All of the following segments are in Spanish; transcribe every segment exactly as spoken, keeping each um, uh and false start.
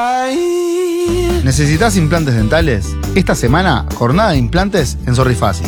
¿Necesitas implantes dentales? Esta semana, jornada de implantes en Sorrifácil.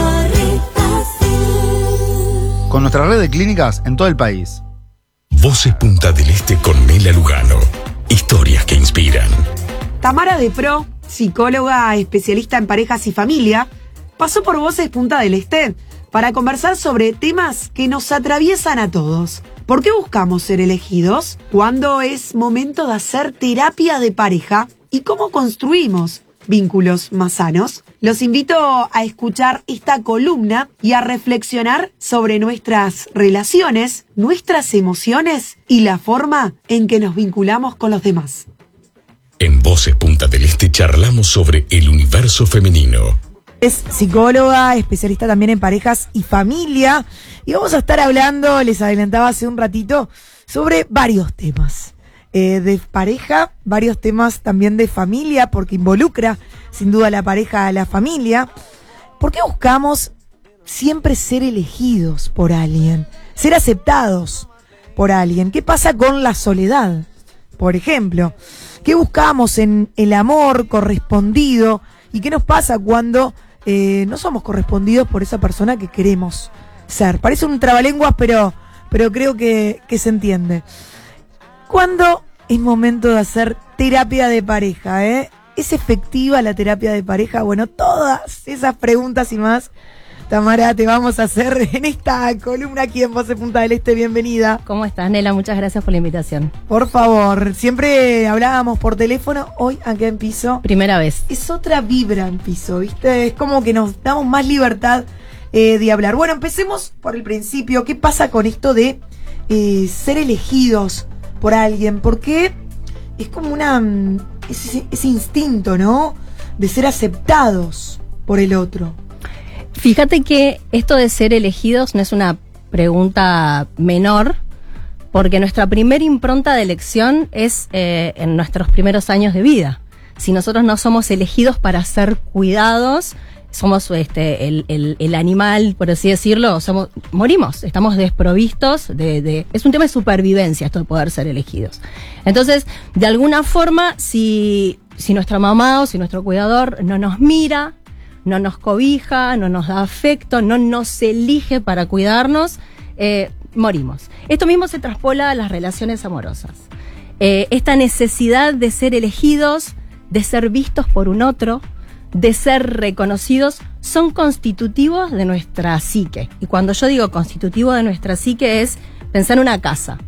Con nuestra red de clínicas en todo el país. Voces Punta del Este con Mela Lugano. Historias que inspiran. Tamara de Pro, psicóloga especialista en parejas y familia, pasó por Voces Punta del Este para conversar sobre temas que nos atraviesan a todos. ¿Por qué buscamos ser elegidos? ¿Cuándo es momento de hacer terapia de pareja? ¿Y cómo construimos vínculos más sanos? Los invito a escuchar esta columna y a reflexionar sobre nuestras relaciones, nuestras emociones y la forma en que nos vinculamos con los demás. En Voces Punta del Este charlamos sobre el universo femenino. Es psicóloga, especialista también en parejas y familia. Y vamos a estar hablando, les adelantaba hace un ratito, sobre varios temas. Eh, de pareja, varios temas también de familia, porque involucra sin duda la pareja a la familia. ¿Por qué buscamos siempre ser elegidos por alguien? Ser aceptados por alguien. ¿Qué pasa con la soledad? Por ejemplo, ¿qué buscamos en el amor correspondido? ¿Y qué nos pasa cuando eh, no somos correspondidos por esa persona que queremos ser? Parece un trabalenguas, pero, pero creo que, que se entiende. ¿Cuándo es momento de hacer terapia de pareja? ¿eh? ¿Es efectiva la terapia de pareja? Bueno, todas esas preguntas y más, Tamara, te vamos a hacer en esta columna aquí en Voces Punta del Este. Bienvenida. ¿Cómo estás, Nela? Muchas gracias por la invitación. Por favor, siempre hablábamos por teléfono, hoy acá en piso. Primera vez. Es otra vibra en piso, ¿viste? Es como que nos damos más libertad eh, de hablar. Bueno, empecemos por el principio. ¿Qué pasa con esto de eh, ser elegidos por alguien? Porque es como una ese, ese instinto, ¿no? De ser aceptados por el otro. Fíjate que esto de ser elegidos no es una pregunta menor, porque nuestra primera impronta de elección es eh, en nuestros primeros años de vida. Si nosotros no somos elegidos para ser cuidados, somos este el, el, el animal, por así decirlo, somos, morimos, estamos desprovistos de, de... Es un tema de supervivencia esto de poder ser elegidos. Entonces, de alguna forma, si, si nuestra mamá o si nuestro cuidador no nos mira, no nos cobija, no nos da afecto, no nos elige para cuidarnos, eh, morimos. Esto mismo se traspola a las relaciones amorosas. Eh, esta necesidad de ser elegidos, de ser vistos por un otro, de ser reconocidos, son constitutivos de nuestra psique. Y cuando yo digo constitutivo de nuestra psique es pensar en una casa.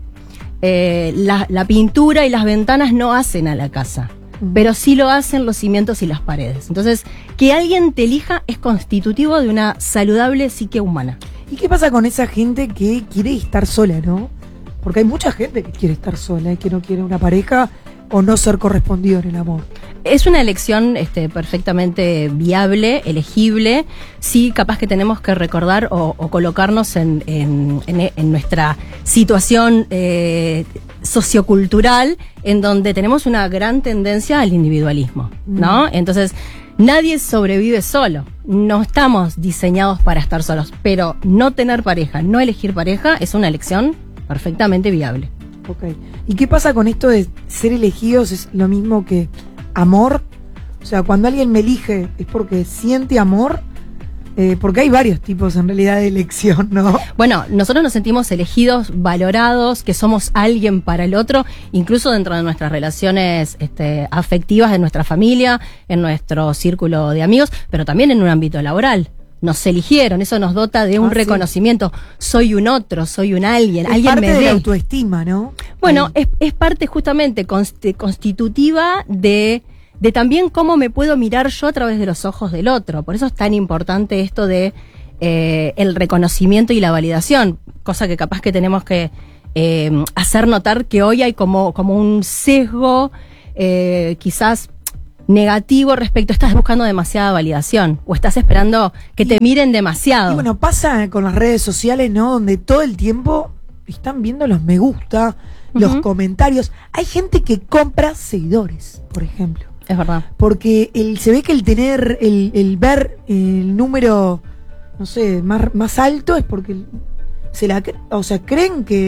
Eh, la, la pintura y las ventanas no hacen a la casa, pero sí lo hacen los cimientos y las paredes. Entonces, que alguien te elija es constitutivo de una saludable psique humana. ¿Y qué pasa con esa gente que quiere estar sola, no? Porque hay mucha gente que quiere estar sola y que no quiere una pareja o no ser correspondido en el amor. Es una elección este, perfectamente viable, elegible. Sí, capaz que tenemos que recordar o, o colocarnos en, en, en, en nuestra situación eh, sociocultural, en donde tenemos una gran tendencia al individualismo, ¿no? Mm. Entonces, nadie sobrevive solo. No estamos diseñados para estar solos, pero no tener pareja, no elegir pareja, es una elección perfectamente viable. Ok. ¿Y qué pasa con esto de ser elegidos? ¿Es lo mismo que amor? O sea, cuando alguien me elige, ¿es porque siente amor? Eh, porque hay varios tipos en realidad de elección, ¿no? Bueno, nosotros nos sentimos elegidos, valorados, que somos alguien para el otro, incluso dentro de nuestras relaciones este, afectivas, de nuestra familia, en nuestro círculo de amigos, pero también en un ámbito laboral. Nos eligieron, eso nos dota de un ah, reconocimiento. Sí. Soy un otro, soy un alguien, es alguien parte me de ve. La autoestima, ¿no? Bueno, es, es parte justamente const- constitutiva de, de también cómo me puedo mirar yo a través de los ojos del otro. Por eso es tan importante esto de eh, el reconocimiento y la validación, cosa que capaz que tenemos que eh, hacer notar que hoy hay como, como un sesgo, eh, quizás negativo respecto, estás buscando demasiada validación o estás esperando que te miren demasiado. Y bueno, pasa con las redes sociales, ¿no? Donde todo el tiempo están viendo los me gusta, uh-huh. los comentarios. Hay gente que compra seguidores, por ejemplo. Es verdad. Porque el, se ve que el tener, el, el ver el número, no sé, más, más alto es porque se la, o sea, creen que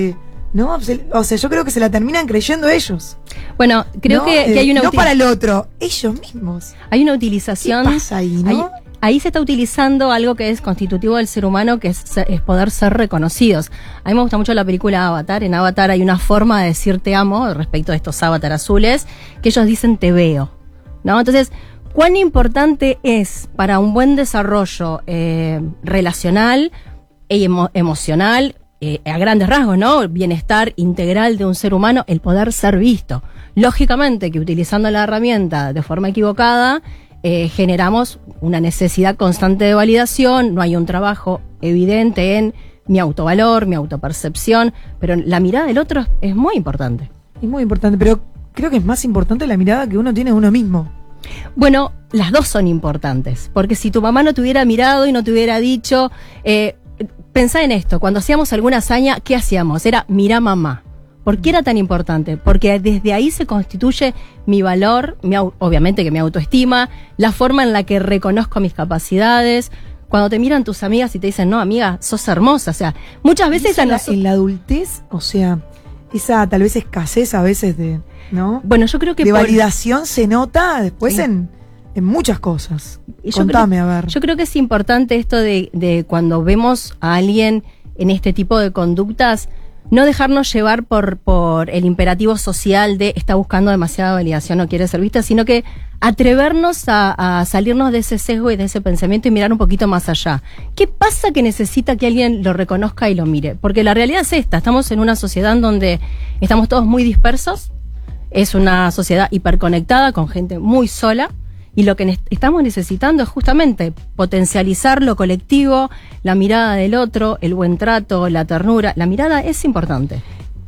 ¿no? O sea, yo creo que se la terminan creyendo ellos. Bueno, creo ¿no? que, que hay una... No util- para el otro, ellos mismos. Hay una utilización... ¿Qué pasa ahí, no? Hay, ahí se está utilizando algo que es constitutivo del ser humano, que es, es poder ser reconocidos. A mí me gusta mucho la película Avatar. En Avatar hay una forma de decir te amo respecto a estos avatar azules, que ellos dicen te veo, ¿no? Entonces, ¿cuán importante es para un buen desarrollo eh, relacional y emo- emocional, eh, a grandes rasgos, ¿no? Bienestar integral de un ser humano, el poder ser visto? Lógicamente que utilizando la herramienta de forma equivocada, eh, generamos una necesidad constante de validación, no hay un trabajo evidente en mi autovalor, mi autopercepción, pero la mirada del otro es muy importante. Es muy importante, pero creo que es más importante la mirada que uno tiene de uno mismo. Bueno, las dos son importantes, porque si tu mamá no te hubiera mirado y no te hubiera dicho, eh, pensá en esto, cuando hacíamos alguna hazaña, ¿qué hacíamos? Era mirá mamá. ¿Por qué era tan importante? Porque desde ahí se constituye mi valor, mi, au- obviamente que mi autoestima, la forma en la que reconozco mis capacidades. Cuando te miran tus amigas y te dicen, no, amiga, sos hermosa. O sea, muchas veces Eso a en, la, noso- en la adultez, o sea, esa tal vez escasez a veces de, ¿no? Bueno, yo creo que de por- validación se nota después Sí. en, en muchas cosas. Y yo Contame, creo- a ver. Yo creo que es importante esto de, de cuando vemos a alguien en este tipo de conductas, no dejarnos llevar por, por el imperativo social de está buscando demasiada validación, no quiere ser vista, sino que atrevernos a, a salirnos de ese sesgo y de ese pensamiento y mirar un poquito más allá. ¿Qué pasa que necesita que alguien lo reconozca y lo mire? Porque la realidad es esta, estamos en una sociedad en donde estamos todos muy dispersos, es una sociedad hiperconectada con gente muy sola, y lo que ne- estamos necesitando es justamente potencializar lo colectivo, la mirada del otro, el buen trato, la ternura. La mirada es importante.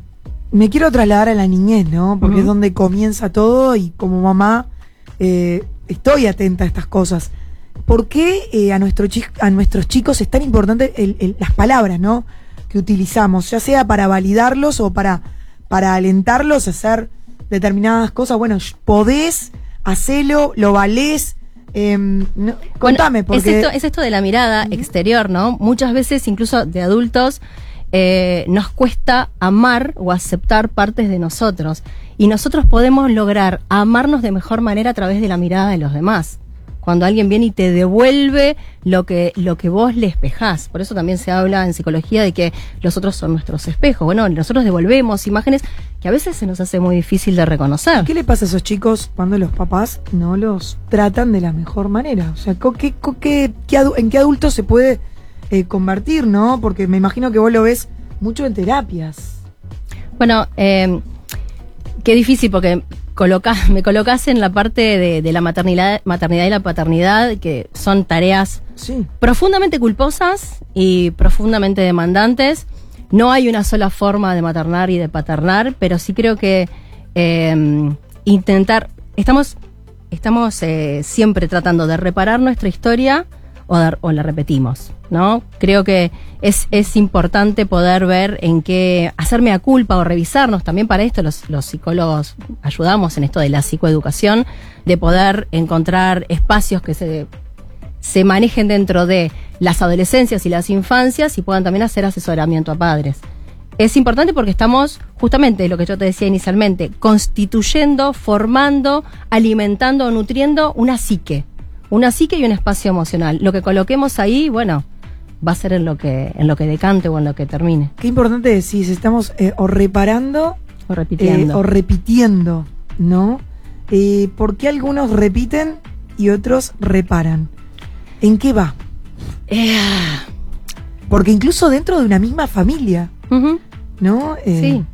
Me quiero trasladar a la niñez, ¿no? Porque Ujú. es donde comienza todo y como mamá eh, estoy atenta a estas cosas. ¿Por qué eh, a, nuestro chi- a nuestros chicos es tan importante el- el- las palabras, ¿no? Que utilizamos, ya sea para validarlos o para, para alentarlos a hacer determinadas cosas? Bueno, sh- podés, hacelo, lo valés. Eh, no, contame, Bueno, porque... es, esto, es esto de la mirada exterior, ¿no? Muchas veces, incluso de adultos, eh, nos cuesta amar o aceptar partes de nosotros. Y nosotros podemos lograr amarnos de mejor manera a través de la mirada de los demás. Cuando alguien viene y te devuelve lo que, lo que vos le espejás. Por eso también se habla en psicología de que los otros son nuestros espejos. Bueno, nosotros devolvemos imágenes que a veces se nos hace muy difícil de reconocer. ¿Qué le pasa a esos chicos cuando los papás no los tratan de la mejor manera? O sea, co- ¿qué, co- qué- qué adu- ¿en qué adulto se puede eh, convertir, no? Porque me imagino que vos lo ves mucho en terapias. Bueno, eh, qué difícil porque colocás, me colocás en la parte de, de la maternidad, maternidad y la paternidad, que son tareas Sí. profundamente culposas y profundamente demandantes. No hay una sola forma de maternar y de paternar, pero sí creo que eh, intentar, estamos, estamos eh, siempre tratando de reparar nuestra historia o, dar, o la repetimos, ¿no? Creo que es, es importante poder ver en qué, hacerme a culpa o revisarnos. También para esto los, los psicólogos ayudamos en esto de la psicoeducación, de poder encontrar espacios que se se manejen dentro de las adolescencias y las infancias y puedan también hacer asesoramiento a padres. Es importante porque estamos, justamente lo que yo te decía inicialmente, constituyendo, formando, alimentando o nutriendo una psique. Una psique y un espacio emocional. Lo que coloquemos ahí, bueno, va a ser en lo que, en lo que decante o en lo que termine. Qué importante decís, estamos eh, o reparando O eh, repitiendo. o repitiendo, ¿no? Eh, ¿Por qué algunos repiten y otros reparan? ¿En qué va? Eh, Porque incluso dentro de una misma familia, ujú, ¿no? Eh, sí.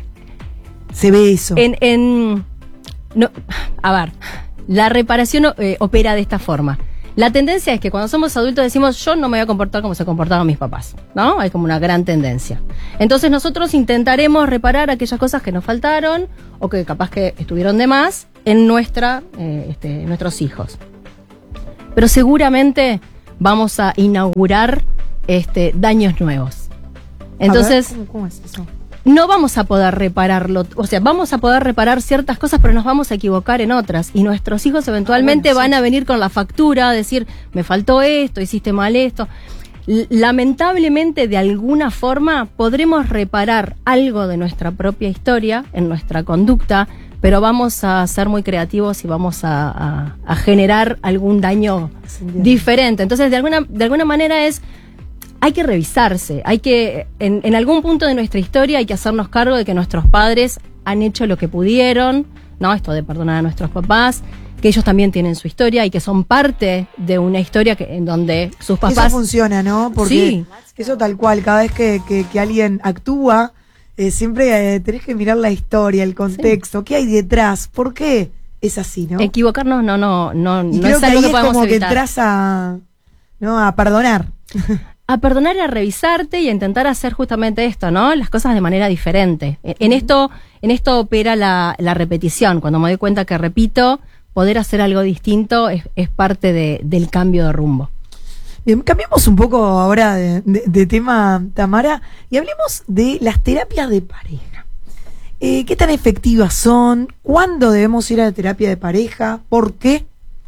Se ve eso. En, en no, a ver, la reparación eh, opera de esta forma. La tendencia es que cuando somos adultos decimos, yo no me voy a comportar como se comportaban mis papás, ¿no? Hay como una gran tendencia. Entonces nosotros intentaremos reparar aquellas cosas que nos faltaron o que capaz que estuvieron de más en nuestra, eh, este, nuestros hijos. Pero seguramente vamos a inaugurar este, daños nuevos. Entonces, A ver, ¿cómo, cómo es eso? no vamos a poder repararlo, o sea, vamos a poder reparar ciertas cosas, pero nos vamos a equivocar en otras. Y nuestros hijos eventualmente Ah, bueno, sí. van a venir con la factura, a decir, me faltó esto, hiciste mal esto. L- lamentablemente, de alguna forma, podremos reparar algo de nuestra propia historia en nuestra conducta, pero vamos a ser muy creativos y vamos a, a, a generar algún daño diferente. Entonces, de alguna, de alguna manera es, hay que revisarse, hay que, en, en algún punto de nuestra historia hay que hacernos cargo de que nuestros padres han hecho lo que pudieron, ¿no? Esto de perdonar a nuestros papás, que ellos también tienen su historia y que son parte de una historia que, en donde sus papás... Eso funciona, ¿no? Porque Sí. eso tal cual, cada vez que, que, que alguien actúa, eh, siempre eh, tenés que mirar la historia, el contexto, sí. ¿Qué hay detrás? ¿Por qué es así, no? Equivocarnos no, no, no, y no creo es que algo ahí que es podemos como evitar. que entras a, ¿no? a perdonar. A perdonar y a revisarte y a intentar hacer justamente esto, ¿no? Las cosas de manera diferente. En, en esto, en esto opera la, la repetición. Cuando me doy cuenta que repito, poder hacer algo distinto es, es parte de, del cambio de rumbo. Bien, cambiemos un poco ahora de, de, de tema, Tamara, y hablemos de las terapias de pareja. Eh, ¿Qué tan efectivas son? ¿Cuándo debemos ir a la terapia de pareja? ¿Por qué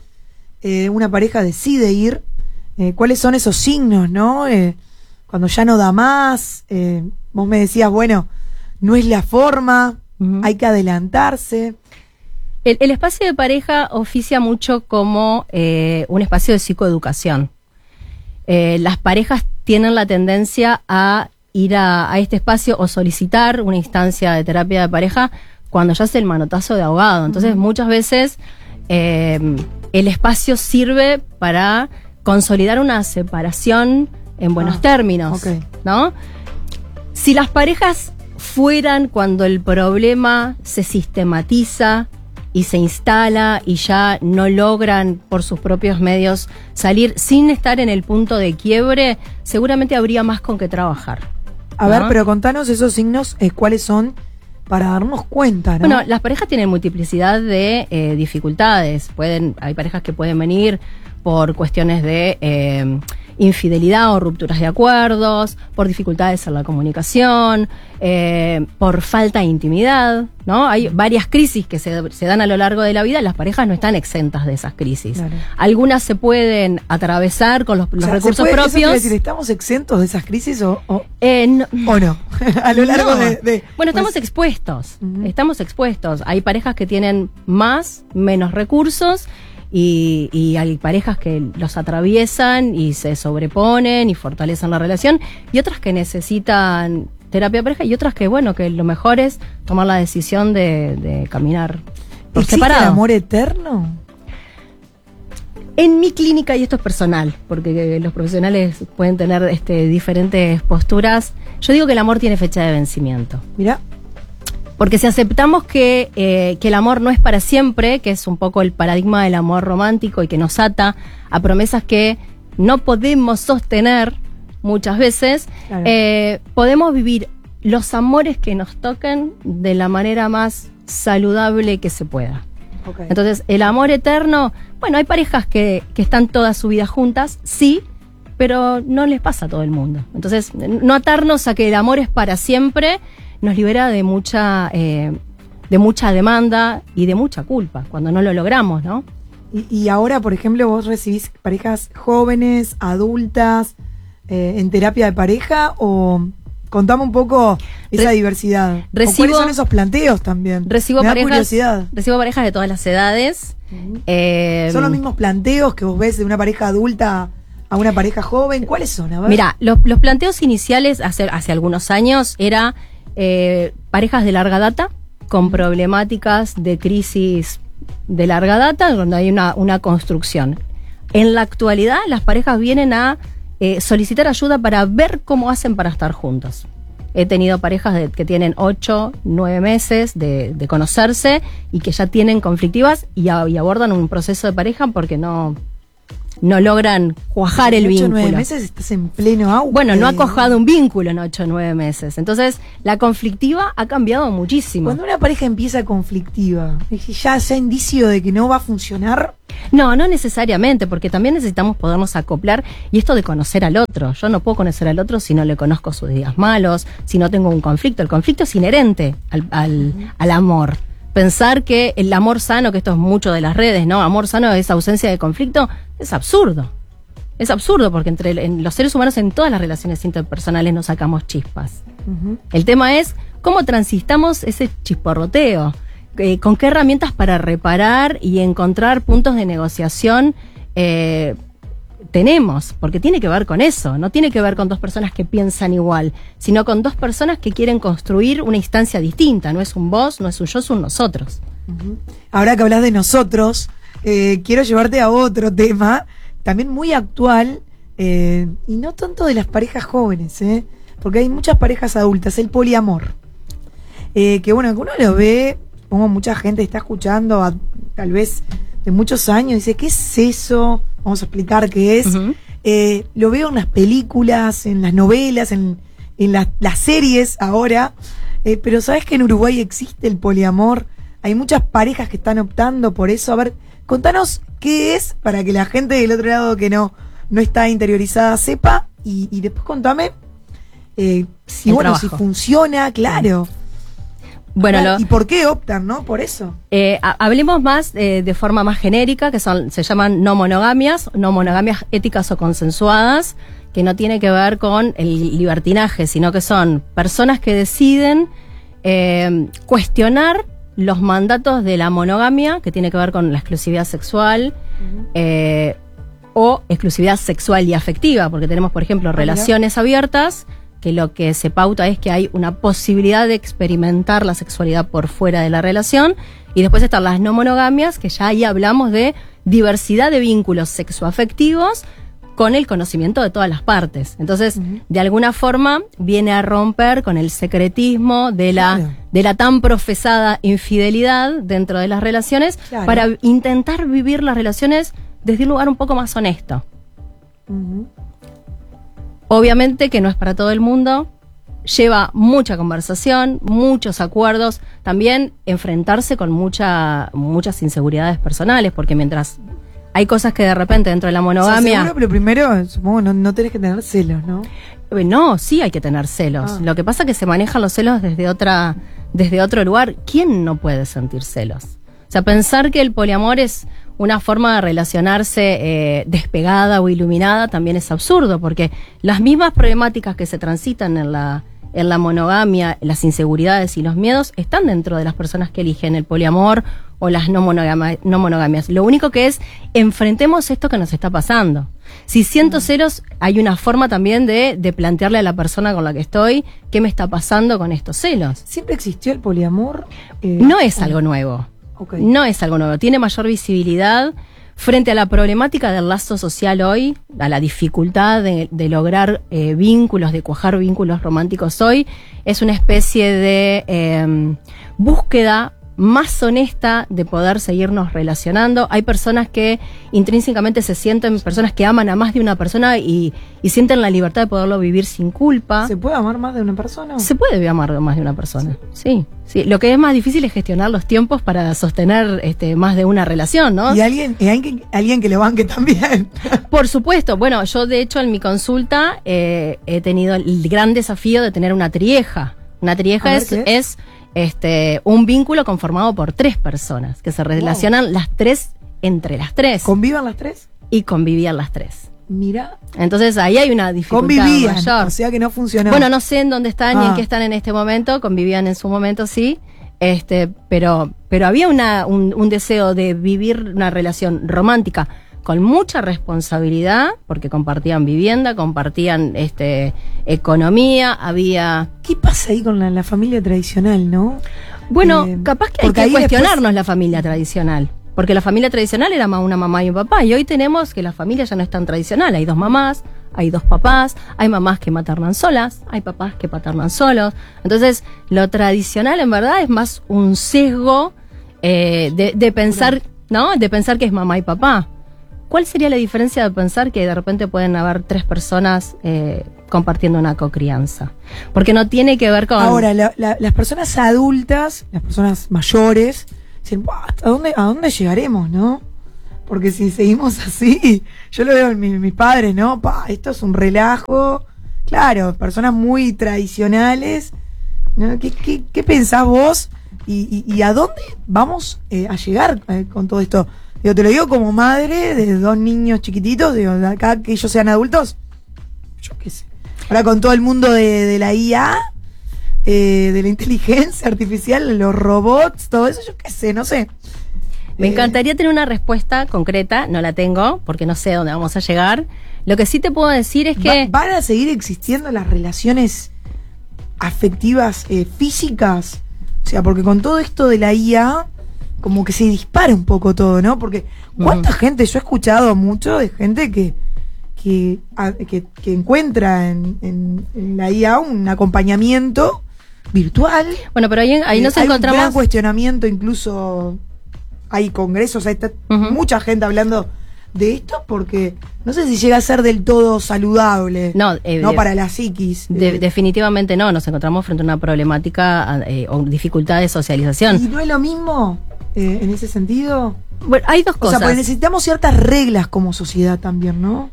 eh, una pareja decide ir? Eh, ¿Cuáles son esos signos, no? Eh, cuando ya no da más, eh, vos me decías, bueno, no es la forma, uh-huh. hay que adelantarse. El, el espacio de pareja oficia mucho como eh, un espacio de psicoeducación. Eh, las parejas tienen la tendencia a ir a, a este espacio o solicitar una instancia de terapia de pareja cuando ya es el manotazo de ahogado. Entonces, uh-huh. muchas veces eh, el espacio sirve para consolidar una separación en buenos ah, términos, okay. ¿no? Si las parejas fueran cuando el problema se sistematiza y se instala y ya no logran por sus propios medios salir sin estar en el punto de quiebre, seguramente habría más con qué trabajar. A ¿no? ver, pero contanos esos signos, eh, ¿cuáles son? Para darnos cuenta, ¿no? Bueno, las parejas tienen multiplicidad de eh, dificultades. Pueden, hay parejas que pueden venir por cuestiones de eh, infidelidad o rupturas de acuerdos, por dificultades en la comunicación, eh, por falta de intimidad, ¿no? Hay varias crisis que se, se dan a lo largo de la vida, las parejas no están exentas de esas crisis. Claro. Algunas se pueden atravesar con los, los o sea, recursos puede, propios. ¿eso decir, ¿estamos exentos de esas crisis o, o, eh, no, o no? A lo largo no. de, de... Bueno, estamos pues, expuestos, uh-huh. estamos expuestos. Hay parejas que tienen más, menos recursos, Y, y hay parejas que los atraviesan y se sobreponen y fortalecen la relación, y otras que necesitan terapia de pareja, y otras que, bueno, que lo mejor es tomar la decisión de, de caminar por ¿Existe separado. el amor eterno? En mi clínica, y esto es personal, porque los profesionales pueden tener este, diferentes posturas, yo digo que el amor tiene fecha de vencimiento. Mirá. Porque si aceptamos que, eh, que el amor no es para siempre, que es un poco el paradigma del amor romántico y que nos ata a promesas que no podemos sostener muchas veces, claro. eh, podemos vivir los amores que nos toquen de la manera más saludable que se pueda. Okay. Entonces, el amor eterno, bueno, hay parejas que, que están toda su vida juntas, sí, pero no les pasa a todo el mundo. Entonces, no atarnos a que el amor es para siempre nos libera de mucha eh, de mucha demanda y de mucha culpa cuando no lo logramos, ¿no? Y, y ahora, por ejemplo, vos recibís parejas jóvenes, adultas, eh, en terapia de pareja, o contame un poco esa Re- diversidad. Recibo, ¿Cuáles son esos planteos también? Recibo Me da parejas, curiosidad. Recibo parejas de todas las edades. Uh-huh. Eh, ¿Son los mismos planteos que vos ves de una pareja adulta a una pareja joven? ¿Cuáles son? A ver. Mira, los, los planteos iniciales hace, hace algunos años era Eh, parejas de larga data con problemáticas de crisis de larga data, donde hay una, una construcción. En la actualidad, las parejas vienen a eh, solicitar ayuda para ver cómo hacen para estar juntos. He tenido parejas de, que tienen ocho, nueve meses de, de conocerse y que ya tienen conflictivas y, a, y abordan un proceso de pareja porque no... no logran cuajar el vínculo. En ocho o nueve meses estás en pleno auge. Bueno, no ha cuajado un vínculo en ocho o nueve meses. Entonces, la conflictiva ha cambiado muchísimo. Cuando una pareja empieza conflictiva, ¿ya sea indicio de que no va a funcionar? No, no necesariamente, porque también necesitamos podernos acoplar, y esto de conocer al otro. Yo no puedo conocer al otro si no le conozco sus días malos, si no tengo un conflicto. El conflicto es inherente al, al, uh-huh. al amor. Pensar que el amor sano, que esto es mucho de las redes, ¿no? Amor sano es ausencia de conflicto, es absurdo. Es absurdo porque entre en los seres humanos en todas las relaciones interpersonales nos sacamos chispas. Uh-huh. El tema es cómo transitamos ese chisporroteo, eh, con qué herramientas para reparar y encontrar puntos de negociación eh, tenemos, porque tiene que ver con eso, no tiene que ver con dos personas que piensan igual, sino con dos personas que quieren construir una instancia distinta, no es un vos, no es un yo, es un nosotros. Uh-huh. Ahora que hablas de nosotros, eh, quiero llevarte a otro tema, también muy actual, eh, y no tanto de las parejas jóvenes, eh, porque hay muchas parejas adultas, el poliamor. Eh, que bueno, que uno lo ve, como mucha gente está escuchando, a, tal vez de muchos años, dice, ¿qué es eso? Vamos a explicar qué es. Uh-huh. Eh, lo veo en las películas, en las novelas, en, en la, las series ahora, eh, pero ¿sabes que en Uruguay existe el poliamor? Hay muchas parejas que están optando por eso. A ver, contanos qué es para que la gente del otro lado que no, no está interiorizada sepa, y, y después contame eh, si, bueno, si funciona, claro. Bueno, claro, lo, ¿y por qué optan, no? Por eso. Eh, ha, hablemos más eh, de forma más genérica, que son se llaman no monogamias, no monogamias éticas o consensuadas, que no tiene que ver con el libertinaje, sino que son personas que deciden eh, cuestionar los mandatos de la monogamia, que tiene que ver con la exclusividad sexual, uh-huh. eh, o exclusividad sexual y afectiva, porque tenemos, por ejemplo, relaciones abiertas, que lo que se pauta es que hay una posibilidad de experimentar la sexualidad por fuera de la relación, y después están las no monogamias, que ya ahí hablamos de diversidad de vínculos sexoafectivos con el conocimiento de todas las partes. Entonces, uh-huh. de alguna forma, viene a romper con el secretismo de la, claro. de la tan profesada infidelidad dentro de las relaciones, claro. para intentar vivir las relaciones desde un lugar un poco más honesto. Uh-huh. Obviamente que no es para todo el mundo, lleva mucha conversación, muchos acuerdos, también enfrentarse con mucha, muchas inseguridades personales, porque mientras hay cosas que de repente dentro de la monogamia... O sea, seguro, pero primero, supongo, no, no tenés que tener celos, ¿no? Eh, no, sí hay que tener celos. Ah. Lo que pasa es que se manejan los celos desde otra, desde otro lugar. ¿Quién no puede sentir celos? O sea, pensar que el poliamor es una forma de relacionarse eh, despegada o iluminada también es absurdo, porque las mismas problemáticas que se transitan en la, en la monogamia, las inseguridades y los miedos, están dentro de las personas que eligen el poliamor o las no, monogama, no monogamias. Lo único que es, enfrentemos esto que nos está pasando. Si siento celos, hay una forma también de, de plantearle a la persona con la que estoy qué me está pasando con estos celos. ¿Siempre existió el poliamor? Eh, no es algo nuevo. Okay. No es algo nuevo, tiene mayor visibilidad frente a la problemática del lazo social hoy, a la dificultad de, de lograr eh, vínculos, de cuajar vínculos románticos hoy. Es una especie de eh, búsqueda más honesta de poder seguirnos relacionando. Hay personas que intrínsecamente se sienten personas que aman a más de una persona y, y sienten la libertad de poderlo vivir sin culpa. ¿Se puede amar más de una persona? Se puede amar más de una persona, sí. sí. Sí, lo que es más difícil es gestionar los tiempos para sostener este, más de una relación, ¿no? Y alguien, y alguien, alguien que lo banque también. Por supuesto. Bueno, yo de hecho en mi consulta eh, he tenido el gran desafío de tener una trieja. Una trieja es, es, es este, un vínculo conformado por tres personas que se relacionan wow. las tres entre las tres. ¿Convivan las tres? Y convivían las tres. Mira. Entonces ahí hay una dificultad Convivían, mayor. O sea que no funcionó. Bueno, no sé en dónde están ah. y en qué están en este momento. Convivían en su momento, sí. Este, pero, pero había una, un, un deseo de vivir una relación romántica con mucha responsabilidad, porque compartían vivienda, compartían este, economía, había... ¿Qué pasa ahí con la, la familia tradicional, no? Bueno, eh, capaz que hay que cuestionarnos después... la familia tradicional. Porque la familia tradicional era una mamá y un papá, y hoy tenemos que la familia ya no es tan tradicional. Hay dos mamás, hay dos papás, hay mamás que maternan solas, hay papás que paternan solos. Entonces, lo tradicional en verdad es más un sesgo eh, de, de pensar, ¿no? De pensar que es mamá y papá. ¿Cuál sería la diferencia de pensar que de repente pueden haber tres personas eh, compartiendo una cocrianza? Porque no tiene que ver con... Ahora, la, la, las personas adultas, las personas mayores... Dicen, ¿a dónde, ¿a dónde llegaremos, no? Porque si seguimos así, yo lo veo en mi, mis padres, ¿no? Pa, esto es un relajo. Claro, personas muy tradicionales, ¿no? ¿Qué, qué, qué pensás vos? ¿Y, y, y a dónde vamos eh, a llegar eh, con todo esto? Digo, te lo digo como madre de dos niños chiquititos, digo, de acá que ellos sean adultos, yo qué sé. Ahora con todo el mundo de, de la I A, eh, de la inteligencia artificial, los robots, todo eso, yo qué sé, no sé. Me Eh, encantaría tener una respuesta concreta, no la tengo, porque no sé dónde vamos a llegar. Lo que sí te puedo decir es que... ¿Va- ¿Van a seguir existiendo las relaciones afectivas eh, físicas? O sea, porque con todo esto de la I A, como que se dispara un poco todo, ¿no? Porque ¿cuánta Ujú. gente? Yo he escuchado mucho de gente que que, a- que, que encuentra en, en- en la I A un acompañamiento virtual. Bueno, pero ahí, ahí Eh, nos hay un encontramos... gran cuestionamiento, incluso hay congresos, hay ta- Ujú. mucha gente hablando de esto porque no sé si llega a ser del todo saludable, No, eh, no de- para la psiquis. de- Eh, definitivamente no, nos encontramos frente a una problemática eh, o dificultad de socialización. ¿Y no es lo mismo eh, en ese sentido? Bueno, hay dos O cosas. sea, porque necesitamos ciertas reglas como sociedad también, ¿no?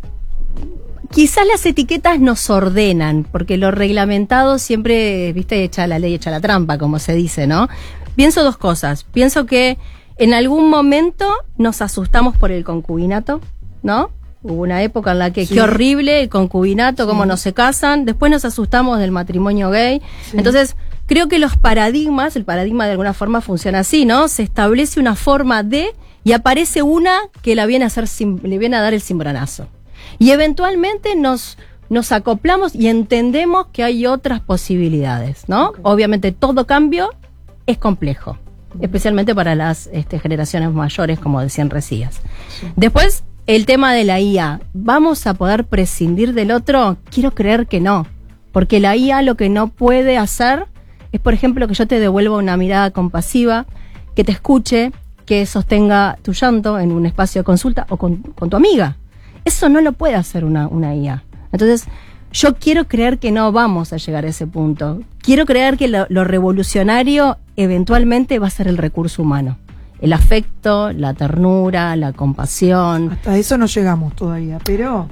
Quizás las etiquetas nos ordenan, porque lo reglamentado siempre, viste, echa la ley, echa la trampa, como se dice, ¿no? Pienso dos cosas. Pienso que en algún momento nos asustamos por el concubinato, ¿no? Hubo una época en la que, Sí. qué horrible el concubinato, cómo Sí. no se casan. Después nos asustamos del matrimonio gay. Sí. Entonces, creo que los paradigmas, el paradigma de alguna forma funciona así, ¿no? Se establece una forma de, y aparece una que la viene a hacer, sim- le viene a dar el cimbronazo. Y eventualmente nos, nos acoplamos y entendemos que hay otras posibilidades, ¿no? Ok. Obviamente todo cambio es complejo, especialmente para las este, generaciones mayores, como decían Recías. Después, el tema de la I A. ¿Vamos a poder prescindir del otro? Quiero creer que no, porque la I A lo que no puede hacer es, por ejemplo, que yo te devuelva una mirada compasiva, que te escuche, que sostenga tu llanto en un espacio de consulta o con, con tu amiga. Eso no lo puede hacer una, una I A. Entonces, yo quiero creer que no vamos a llegar a ese punto. Quiero creer que lo, lo revolucionario eventualmente va a ser el recurso humano. El afecto, la ternura, la compasión. Hasta eso no llegamos todavía, pero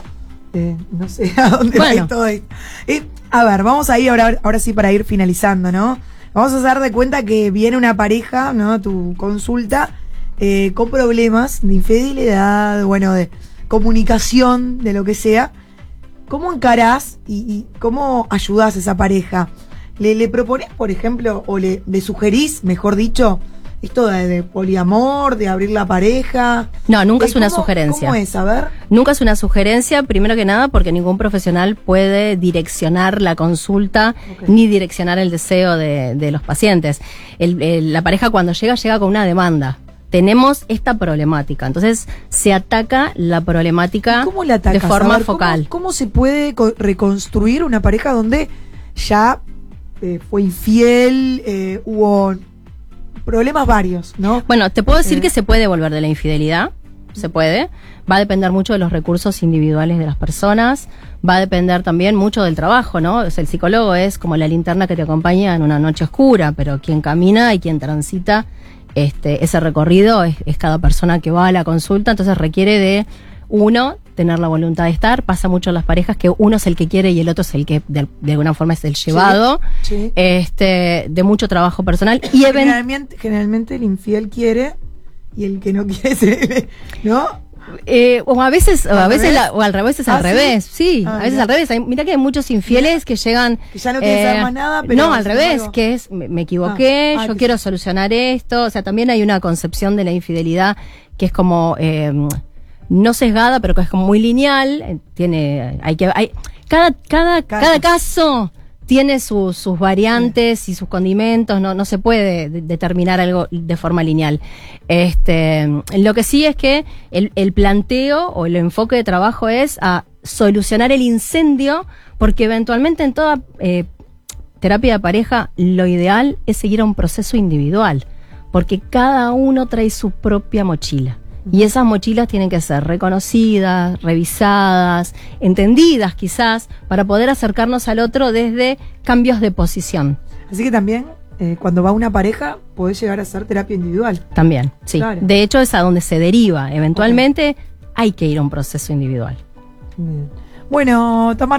eh, no sé a dónde va a ir Bueno. todo esto. Eh, a ver, vamos a ir ahora, ahora sí para ir finalizando, ¿no? Vamos a dar de cuenta que viene una pareja, ¿no? A tu consulta, eh, con problemas de infidelidad, bueno, de comunicación, de lo que sea. ¿Cómo encarás y, y cómo ayudás a esa pareja? ¿Le, le proponés, por ejemplo, o le, le sugerís, mejor dicho, esto de, de poliamor, de abrir la pareja? No, nunca Eh, es una ¿cómo- sugerencia. ¿Cómo es? A ver. Nunca es una sugerencia, primero que nada, porque ningún profesional puede direccionar la consulta Ok. ni direccionar el deseo de, de los pacientes. El- el- la pareja cuando llega, llega con una demanda. Tenemos esta problemática. Entonces, se ataca la problemática ¿Cómo la atacás? de forma A ver, ¿cómo- focal. ¿Cómo, se puede co- reconstruir una pareja donde ya eh, fue infiel, eh, hubo problemas varios, ¿no? Bueno, te puedo decir Eh. que se puede volver de la infidelidad, se puede. Va a depender mucho de los recursos individuales de las personas, va a depender también mucho del trabajo, ¿no? O sea, el psicólogo es como la linterna que te acompaña en una noche oscura, pero quien camina y quien transita este ese recorrido es, es cada persona que va a la consulta, entonces requiere de uno tener la voluntad de estar. Pasa mucho en las parejas que uno es el que quiere y el otro es el que de, de alguna forma es el llevado, Sí. este de mucho trabajo personal y even- Generalmente, generalmente el infiel quiere y el que no quiere, se- ¿no? Eh, o a veces, o ¿Al a veces, revés? la- o al revés es ¿Ah, al sí? revés, sí, Ah, a veces mirá. al revés. Hay, mira que hay muchos infieles que llegan. Que ya no quieren saber más nada, pero no, al sin revés, embargo- que es me, me equivoqué, Ah, ah, yo que quiero sí. solucionar esto. O sea, también hay una concepción de la infidelidad que es como eh, no sesgada, pero que es como muy lineal. eh, Tiene, hay que, hay cada, cada, Cada cada caso tiene sus sus variantes y sus condimentos, no, no se puede de- determinar algo de forma lineal. Este, lo que sí es que el, el planteo o el enfoque de trabajo es a solucionar el incendio, porque eventualmente en toda eh, terapia de pareja lo ideal es seguir a un proceso individual, porque cada uno trae su propia mochila. Y esas mochilas tienen que ser reconocidas, revisadas, entendidas quizás, para poder acercarnos al otro desde cambios de posición. Así que también, eh, cuando va una pareja, podés llegar a hacer terapia individual. También, sí. Claro. De hecho, es a donde se deriva. Eventualmente hay que ir a un proceso individual. Bien. Bueno, Tamara.